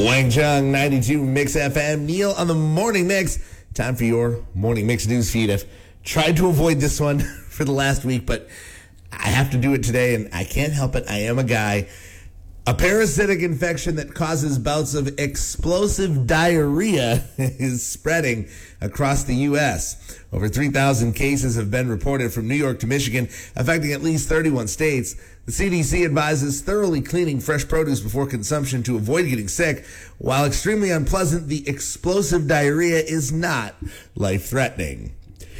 Wang Chung, 92 Mix FM. Neil on the Morning Mix. Time for your Morning Mix news feed. I've tried to avoid this one for the last week, but I have to do it today, and I can't help it. I am a guy. A parasitic infection that causes bouts of explosive diarrhea is spreading across the U.S. Over 3,000 cases have been reported from New York to Michigan, affecting at least 31 states. The CDC advises thoroughly cleaning fresh produce before consumption to avoid getting sick. While extremely unpleasant, the explosive diarrhea is not life-threatening.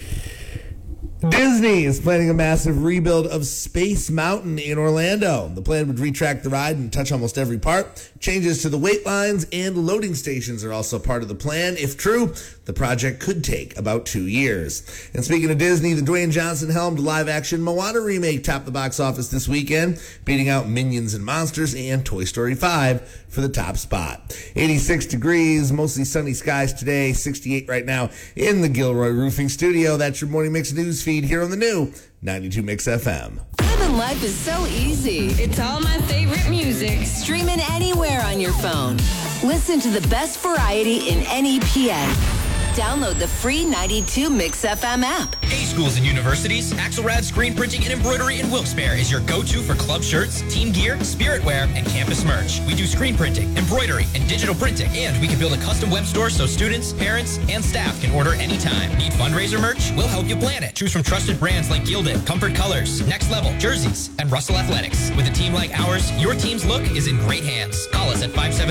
Disney is planning a massive rebuild of Space Mountain in Orlando. The plan would retrack the ride and touch almost every part. Changes to the wait lines and loading stations are also part of the plan. If true, the project could take about 2 years. And speaking of Disney, the Dwayne Johnson-helmed live-action Moana remake topped the box office this weekend, beating out Minions and Monsters and Toy Story 5 for the top spot. 86 degrees, mostly sunny skies today, 68 right now in the Gilroy Roofing Studio. That's your Morning Mix news feed here on the new 92 Mix FM. Living life is so easy. It's all my favorite music. Streaming anywhere on your phone. Listen to the best variety in any PA. Download the free 92 Mix FM app. Hey, schools and universities, Axelrad Screen Printing and Embroidery in Wilkes-Barre is your go-to for club shirts, team gear, spirit wear, and campus merch. We do screen printing, embroidery, and digital printing, and we can build a custom web store so students, parents, and staff can order anytime. Need fundraiser merch? We'll help you plan it. Choose from trusted brands like Gilded, Comfort Colors, Next Level, Jerseys, and Russell Athletics. With a team like ours, your team's look is in great hands. Call us at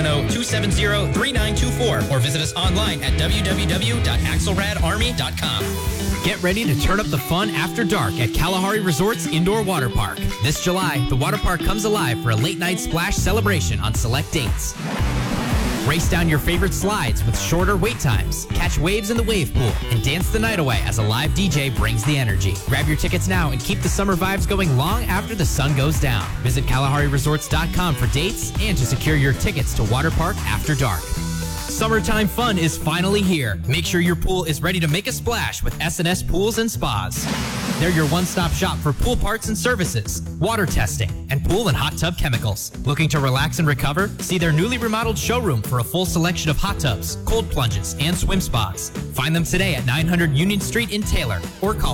570-270-3924 or visit us online at www.axelradarmy.com. Get ready to turn up the fun after dark at Kalahari Resort's Indoor Water Park. This July, the water park comes alive for a late-night splash celebration on select dates. Race down your favorite slides with shorter wait times, catch waves in the wave pool, and dance the night away as a live DJ brings the energy. Grab your tickets now and keep the summer vibes going long after the sun goes down. Visit KalahariResorts.com for dates and to secure your tickets to Water Park After Dark. Summertime fun is finally here. Make sure your pool is ready to make a splash with S&S Pools and Spas. They're your one-stop shop for pool parts and services, water testing, and pool and hot tub chemicals. Looking to relax and recover? See their newly remodeled showroom for a full selection of hot tubs, cold plunges, and swim spas. Find them today at 900 Union Street in Taylor or call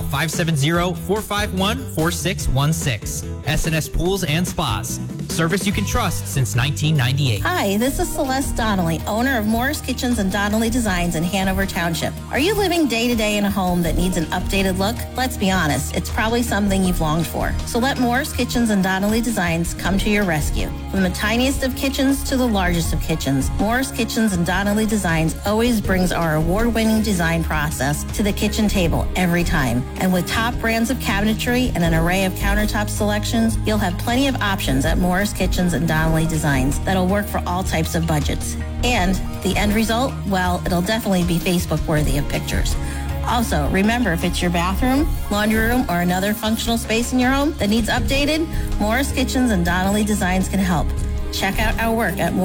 570-451-4616. S&S Pools and Spas. Service you can trust since 1998. Hi, this is Celeste Donnelly, owner of Morris Kitchens and Donnelly Designs in Hanover Township. Are you living day-to-day in a home that needs an updated look? Let's be honest, it's probably something you've longed for. So let Morris Kitchens and Donnelly Designs come to your rescue. From the tiniest of kitchens to the largest of kitchens, Morris Kitchens and Donnelly Designs always brings our award-winning design process to the kitchen table every time. And with top brands of cabinetry and an array of countertop selections, you'll have plenty of options at Morris Kitchens and Donnelly Designs that'll work for all types of budgets. And the end result, well, it'll definitely be Facebook worthy of pictures. Also, remember, if it's your bathroom, laundry room, or another functional space in your home that needs updated, Morris Kitchens and Donnelly Designs can help. Check out our work at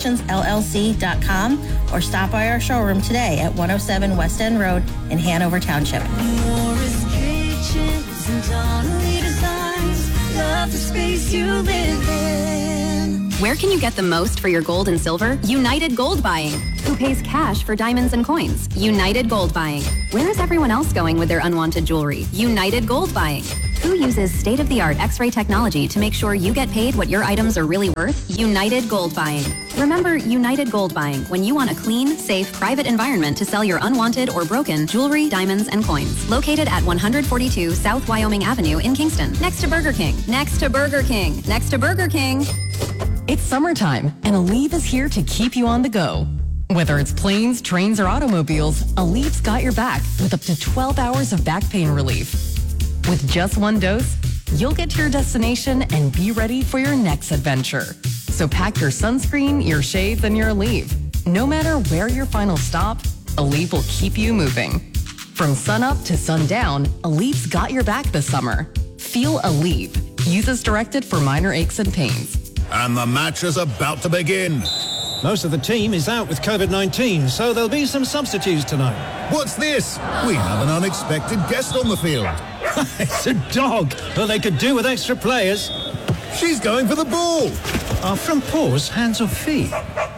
morriskitchensllc.com or stop by our showroom today at 107 West End Road in Hanover Township. Morris Kitchens and Donnelly Designs, love the space you live in. Where can you get the most for your gold and silver? United Gold Buying. Who pays cash for diamonds and coins? United Gold Buying. Where is everyone else going with their unwanted jewelry? United Gold Buying. Who uses state-of-the-art X-ray technology to make sure you get paid what your items are really worth? United Gold Buying. Remember United Gold Buying when you want a clean, safe, private environment to sell your unwanted or broken jewelry, diamonds, and coins. Located at 142 South Wyoming Avenue in Kingston. Next to Burger King. Next to Burger King. Next to Burger King. It's summertime, and Aleve is here to keep you on the go. Whether it's planes, trains, or automobiles, Aleve's got your back with up to 12 hours of back pain relief. With just one dose, you'll get to your destination and be ready for your next adventure. So pack your sunscreen, your shades, and your Aleve. No matter where your final stop, Aleve will keep you moving. From sunup to sundown, Aleve's got your back this summer. Feel Aleve. Use as directed for minor aches and pains. And the match is about to begin. Most of the team is out with COVID-19, so there'll be some substitutes tonight. What's this? We have an unexpected guest on the field. It's a dog. Well, they could do with extra players. She's going for the ball. Are front paws hands or feet?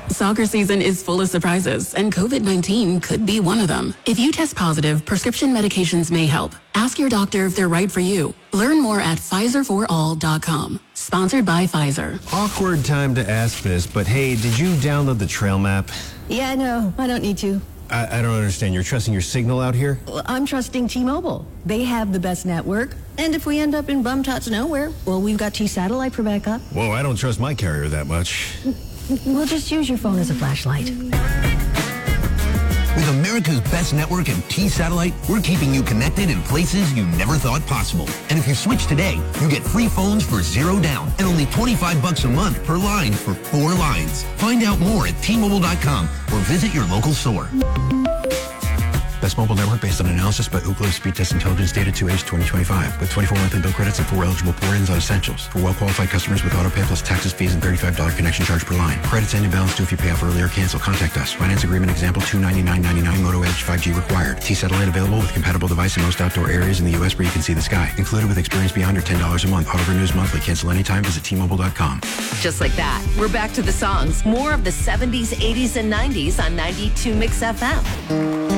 Soccer season is full of surprises, and COVID-19 could be one of them. If you test positive, prescription medications may help. Ask your doctor if they're right for you. Learn more at PfizerForAll.com. Sponsored by Pfizer. Awkward time to ask this, but hey, did you download the Trail Map? Yeah, no, I don't need to. I don't understand. You're trusting your signal out here? Well, I'm trusting T-Mobile. They have the best network. And if we end up in bum-tots nowhere, well, we've got T-Satellite for backup. Whoa, I don't trust my carrier that much. We'll just use your phone as a flashlight. With America's best network and T-Satellite, we're keeping you connected in places you never thought possible. And if you switch today, you get free phones for $0 down and only $25 a month per line for 4 lines. Find out more at T-Mobile.com or visit your local store. Best mobile network based on analysis by Ookla Speed Test Intelligence data to age 2025 with 24 monthly bill credits and 4 eligible pour-ins on essentials for well-qualified customers with auto pay plus taxes, fees, and $35 connection charge per line. Credits and imbalance due if you pay off early or cancel. Contact us. Finance agreement example $299.99 Moto Edge 5G required. T-Satellite available with compatible device in most outdoor areas in the U.S. where you can see the sky. Included with experience beyond or $10 a month. Auto renews monthly. Cancel anytime. Visit T-Mobile.com. Just like that, we're back to the songs. More of the 70s, 80s, and 90s on 92 Mix FM.